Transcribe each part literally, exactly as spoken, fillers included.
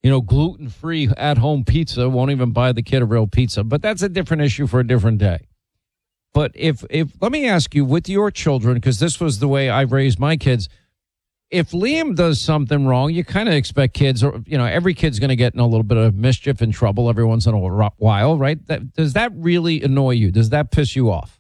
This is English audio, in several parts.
you know, gluten-free at-home pizza, won't even buy the kid a real pizza. But that's a different issue for a different day. But if, if let me ask you, with your children, because this was the way I raised my kids, if Liam does something wrong, you kind of expect kids, or, you know, every kid's going to get in a little bit of mischief and trouble every once in a while, right? That, does that really annoy you? Does that piss you off?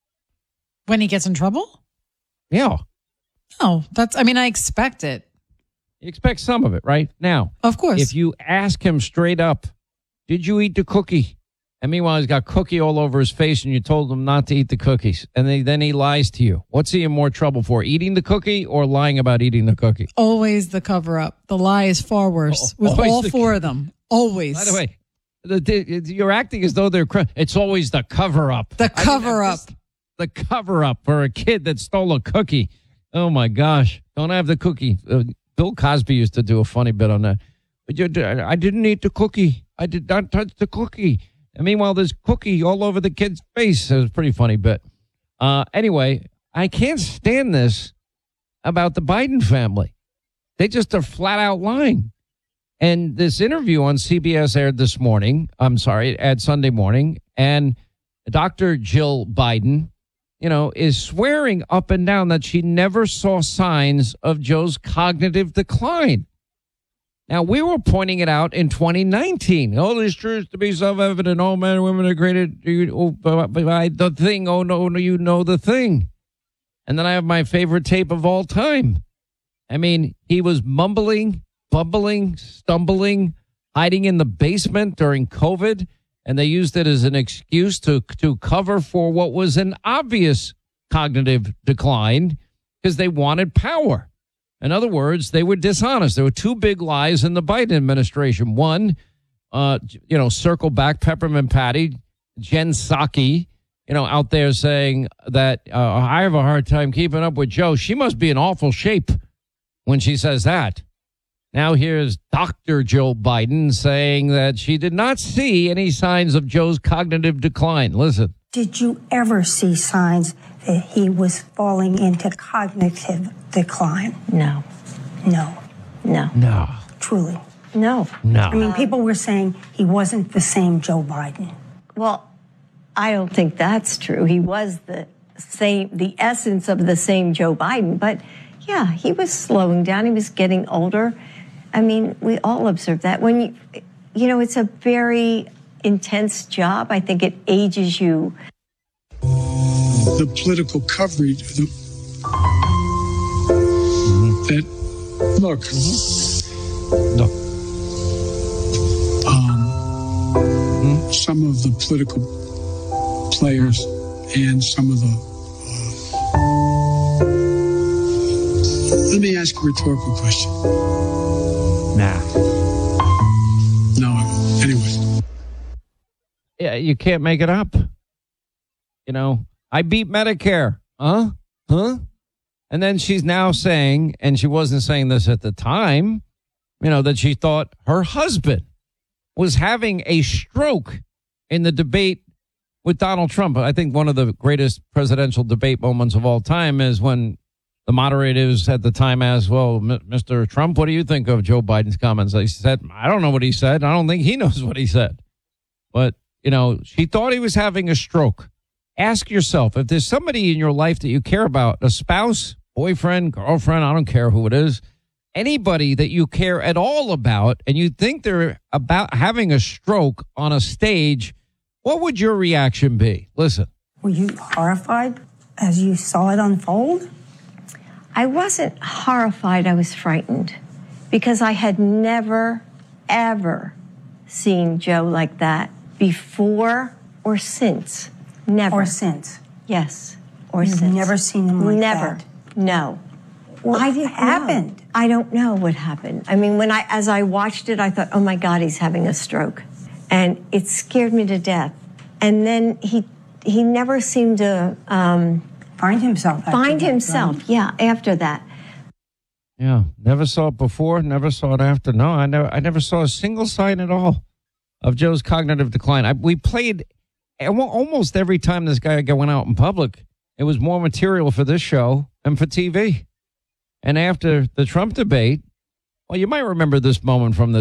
When he gets in trouble? Yeah. No, that's, I mean, I expect it. You expect some of it, right? Now, of course. If you ask him straight up, did you eat the cookie? And meanwhile, he's got cookie all over his face and you told him not to eat the cookies. And they, then he lies to you. What's he in more trouble for? Eating the cookie or lying about eating the cookie? Always the cover up. The lie is far worse with all the, four of them. Always. By the way, the, the, you're acting as though they're, it's always the cover up. The cover I mean, up. The cover up for a kid that stole a cookie. Oh my gosh. Don't have the cookie. Uh, Bill Cosby used to do a funny bit on that. But you, I didn't eat the cookie. I did not touch the cookie. And meanwhile, there's cookie all over the kid's face. It was a pretty funny bit. Uh, anyway, I can't stand this about the Biden family. They just are flat out lying. And this interview on C B S aired this morning. I'm sorry, at Sunday morning. And Doctor Jill Biden, you know, is swearing up and down that she never saw signs of Joe's cognitive decline. Now, we were pointing it out in twenty nineteen. All these truths to be self-evident. All men and women are created by the thing. Oh, no, no, you know the thing. And then I have my favorite tape of all time. I mean, he was mumbling, bumbling, stumbling, hiding in the basement during COVID. And they used it as an excuse to, to cover for what was an obvious cognitive decline because they wanted power. In other words, they were dishonest. There were two big lies in the Biden administration. One, uh, you know, circle back, Peppermint Patty, Jen Psaki, you know, out there saying that uh, I have a hard time keeping up with Joe. She must be in awful shape when she says that. Now here's Doctor Jill Biden saying that she did not see any signs of Joe's cognitive decline. Listen. Did you ever see signs that he was falling into cognitive decline? No. No. No. No. Truly? No. No. I mean, people were saying he wasn't the same Joe Biden. Well, I don't think that's true. He was the same, the essence of the same Joe Biden. But yeah, he was slowing down. He was getting older. I mean, we all observe that. When you, you know, it's a very intense job. I think it ages you. The political coverage, the, mm-hmm. that, look, mm-hmm. look. Um, mm-hmm. some of the political players and some of the, uh, let me ask a rhetorical question. Nah. No, I won't. Anyways. Yeah, you can't make it up. You know, I beat Medicare. Huh? Huh? And then she's now saying, and she wasn't saying this at the time, you know, that she thought her husband was having a stroke in the debate with Donald Trump. I think one of the greatest presidential debate moments of all time is when the moderators at the time asked, well, Mister Trump, what do you think of Joe Biden's comments? He said, I don't know what he said. I don't think he knows what he said. But, you know, she thought he was having a stroke. Ask yourself, if there's somebody in your life that you care about, a spouse, boyfriend, girlfriend, I don't care who it is, anybody that you care at all about, and you think they're about having a stroke on a stage, what would your reaction be? Listen. Were you horrified as you saw it unfold? I wasn't horrified. I was frightened because I had never, ever seen Joe like that before or since. Never. Or since. Yes. Or You've since. Never seen him like never. that. No. What I didn't happened? Know. I don't know what happened. I mean, when I, as I watched it, I thought, oh my God, he's having a stroke. And it scared me to death. And then he, he never seemed to, um, Find himself. Find that, himself, right? Yeah, after that. Yeah, never saw it before, never saw it after. No, I never I never saw a single sign at all of Joe's cognitive decline. I, we played almost every time this guy went out in public. It was more material for this show than for T V. And after the Trump debate, well, you might remember this moment from the